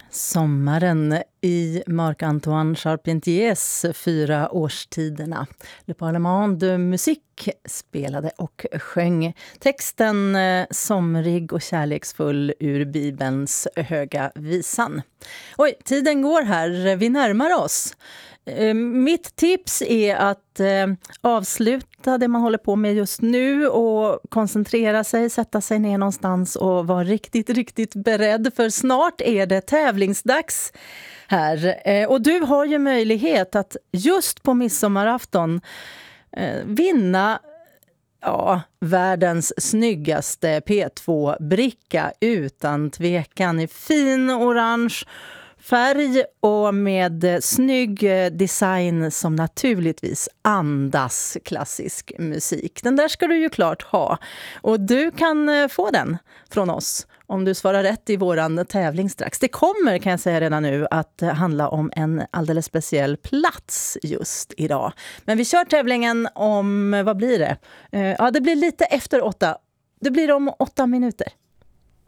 Sommaren i Marc-Antoine Charpentiers 4 årstiderna. Le Parlement de Musique spelade och sjöng texten somrig och kärleksfull ur Bibelns höga visan. Oj, tiden går här. Vi närmar oss. Mitt tips är att avsluta det man håller på med just nu och koncentrera sig, sätta sig ner någonstans och vara riktigt beredd, för snart är det tävlingsdags här. Och du har ju möjlighet att just på midsommarafton vinna världens snyggaste P2-bricka utan tvekan, i fin orange färg och med snygg design som naturligtvis andas klassisk musik. Den där ska du ju klart ha. Och du kan få den från oss om du svarar rätt i våran tävling strax. Det kommer, kan jag säga redan nu, att handla om en alldeles speciell plats just idag. Men vi kör tävlingen om, vad blir det? Det blir lite efter 8. Det blir om 8 minuter.